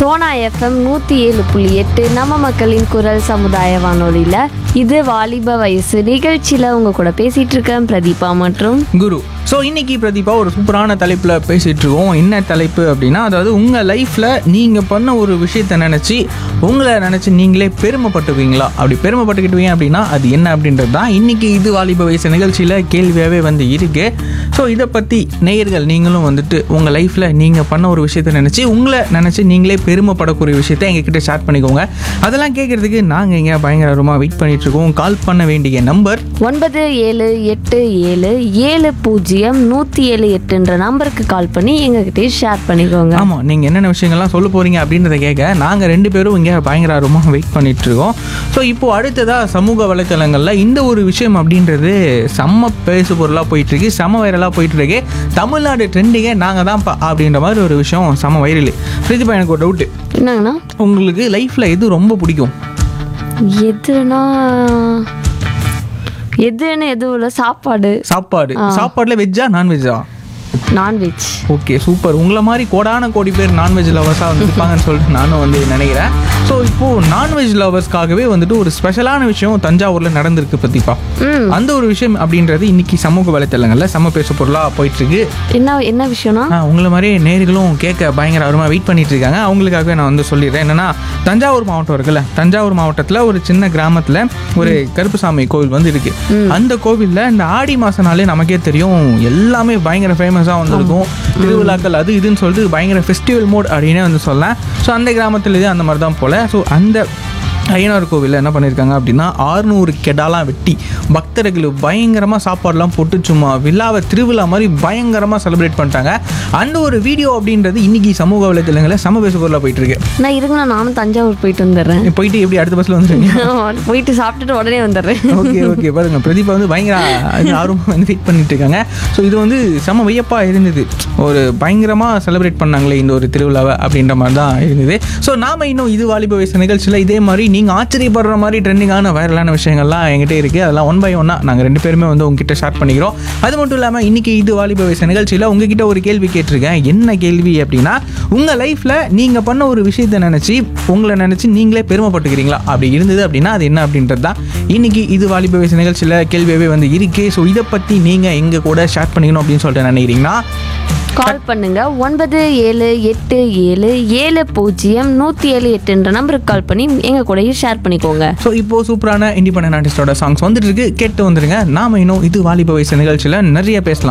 Sona FM 107.8 நம்ம மக்களின் குரல் சமுதாய வானொலியில் இது வாலிப வயசு நிகழ்ச்சியில் உங்கள் கூட பேசிகிட்டு இருக்கேன் பிரதீபா மற்றும் குரு. ஸோ இன்னைக்கு பிரதீபா ஒரு சூப்பரான தலைப்பில் பேசிகிட்டு இருக்கோம். என்ன தலைப்பு அப்படின்னா, அதாவது உங்கள் லைஃப்பில் நீங்கள் பண்ண ஒரு விஷயத்தை நினச்சி உங்களை நினச்சி நீங்களே பெருமைப்பட்டுக்குவீங்களா? அப்படி பெருமைப்பட்டுக்கிட்டுவீங்க அப்படின்னா அது என்ன அப்படின்றது தான் இன்னைக்கு இது வாலிப வயசு நிகழ்ச்சியில் கேள்வியாகவே வந்து இருக்கு. ஸோ இதை பற்றி நேயர்கள் நீங்களும் வந்துட்டு உங்கள் லைஃப்பில் நீங்கள் பண்ண ஒரு விஷயத்தை நினச்சி உங்களை நினச்சி நீங்களே பெருமைப்படக்கூடிய விஷயத்தை எங்ககிட்ட ஷேர் பண்ணிக்கோங்க. அதெல்லாம் கேட்குறதுக்கு நாங்கள் இங்கே பயங்கரமாக வெயிட் பண்ணிகிட்ருக்கோம். கால் பண்ண வேண்டிய நம்பர் 9787700178 நம்பருக்கு கால் பண்ணி எங்ககிட்ட ஷேர் பண்ணிக்கோங்க. ஆமாம், நீங்கள் என்னென்ன விஷயங்கள்லாம் சொல்ல போகிறீங்க அப்படின்றத கேட்க நாங்கள் 2 பேரும் இங்கே பயங்கரமாக வெயிட் பண்ணிகிட்ருக்கோம். ஸோ இப்போது அடுத்ததாக சமூக வலைத்தளங்களில் இந்த ஒரு விஷயம் அப்படின்றது செம்ம பேசு பொருளாக போயிட்டுருக்கு, செம்ம வைரலாக போயிட்டுருக்கு. தமிழ்நாடு ட்ரெண்டிங்கே நாங்கள் தான் அப்படின்ற மாதிரி ஒரு விஷயம் செம்ம வைரல். பிரதீபா, எனக்கு ஒரு டவுட்டு. என்னங்கண்ணா? உங்களுக்கு லைஃப்பில் எது ரொம்ப பிடிக்கும்? எதுன்னு எதுவும் இல்லை, சாப்பாடுல வெஜ்ஜா நான்வெஜ்ஜா? நான்வெஜ். Okay, super. உங்களை மாதிரி கோடி பேர் நான்வெஜ் லவர்ஸாக வந்து இருப்பாங்கன்னு சொல்லிட்டு நானும் வந்து நினைக்கிறேன். ஸோ இப்போது நான்வெஜ் லவர்ஸ்க்காகவே வந்துட்டு ஒரு ஸ்பெஷலான விஷயம் தஞ்சாவூரில் நடந்திருக்கு பிரதீபா. அந்த ஒரு விஷயம் அப்படின்றது இன்னைக்கு சமூக வலைத்தளங்களில் செம்ம பேச பொருளாக போயிட்டுருக்கு. என்ன விஷயம்னா, உங்களை மாதிரி நேர்களும் கேட்க பயங்கர அருமையாக வெயிட் பண்ணிட்டு இருக்காங்க. அவங்களுக்காகவே நான் வந்து சொல்லிடுறேன். என்னன்னா, தஞ்சாவூர் மாவட்டம் இருக்குல்ல, தஞ்சாவூர் மாவட்டத்தில் ஒரு சின்ன கிராமத்தில் ஒரு கருப்புசாமி கோவில் வந்து இருக்கு. அந்த கோவிலில் இந்த ஆடி மாதம்னாலே நமக்கே தெரியும் எல்லாமே பயங்கர ஃபேமஸாக வந்துருக்கும். திருவிழாக்கள் அது இதுன்னு சொல்லிட்டு பயங்கர ஃபெஸ்டிவல் மோட் அப்படின்னே வந்து சொல்லலாம். ஸோ அந்த கிராமத்தில் இது அந்த மாதிரி தான் போல். ஸோ அந்த ஐயனார் கோவிலில் என்ன பண்ணியிருக்காங்க அப்படின்னா 600 கெடாலாம் வெட்டி பக்தர்கள் பயங்கரமாக சாப்பாடுலாம் போட்டு சும்மா விழாவை திருவிழா மாதிரி பயங்கரமாக செலிப்ரேட் பண்ணிட்டாங்க. அந்த ஒரு வீடியோ அப்படின்றது இன்னைக்கு சமூக வலைத்தளங்களில் செம பேச பொருளாக போயிட்டு இருக்கு. நான் இருங்கண்ணா, நானும் தஞ்சாவூர் போயிட்டு வந்துடுறேன். போயிட்டு எப்படி அடுத்த பஸ்ஸில் வந்துடுறீங்க? போயிட்டு சாப்பிட்டுட்டு உடனே வந்துடுறேன். ஓகே பாருங்க, பிரதீபா வந்து பயங்கர ஆர்வமாக வந்து வெயிட் பண்ணிட்டு இருக்காங்க. ஸோ இது வந்து செம வியப்பாக இருந்தது. ஒரு பயங்கரமாக செலிப்ரேட் பண்ணாங்களே இந்த ஒரு திருவிழாவை அப்படின்ற மாதிரி தான் இருந்தது. ஸோ நாம இன்னும் இது வாலிப வயசு நிகழ்ச்சியில் இதே மாதிரி நீங்கள் ஆச்சரியப்படுற மாதிரி ட்ரெண்டிங்கான வைரலான விஷயங்கள்லாம் என்கிட்ட இருக்குது. அதெல்லாம் 1 by 1 நாங்கள் 2 பேருமே வந்து உங்ககிட்ட ஷேர் பண்ணிக்கிறோம். அது மட்டும் இல்லாமல் இன்றைக்கி இது வாலிப வயசு நிகழ்ச்சியில் உங்ககிட்ட ஒரு கேள்வி கேட்டிருக்கேன். என்ன கேள்வி அப்படின்னா, உங்கள் லைஃப்பில் நீங்கள் பண்ண ஒரு விஷயத்தை நினச்சி உங்களை நினச்சி நீங்களே பெருமைப்பட்டுக்கிறீங்களா? அப்படி இருந்தது அப்படின்னா அது என்ன அப்படின்றது தான் இன்றைக்கி இது வாலிப வயசு நிகழ்ச்சியில் கேள்வியாகவே வந்து இருக்குது. ஸோ இதை பற்றி நீங்கள் எங்கள் கூட ஷேர் பண்ணிக்கணும் அப்படின்னு சொல்லிட்டு நினைக்கிறீங்கன்னா கால் பண்ணுங்க 9787700178 நம்பருக்கு கால் பண்ணி எங்க கூடயும் ஷேர் பண்ணிக்கோங்க. ஸோ இப்போ சூப்பரான இண்டிபெண்டன்ட் ஆர்டிஸ்டோட சாங்ஸ் வந்துட்டு இருக்கு, கேட்டு வந்துருங்க. நாம இன்னும் இது வாலிப வயசு நிகழ்ச்சியில் நிறைய பேசலாம்.